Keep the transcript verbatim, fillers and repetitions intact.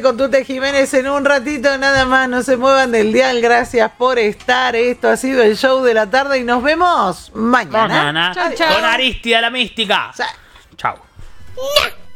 con Tute Jiménez en un ratito nada más. No se muevan del dial. Gracias por estar. Esto ha sido el show de la tarde y nos vemos mañana. Mañana. Chau, chau. Con Aristida la Mística. Sí. Chau. No.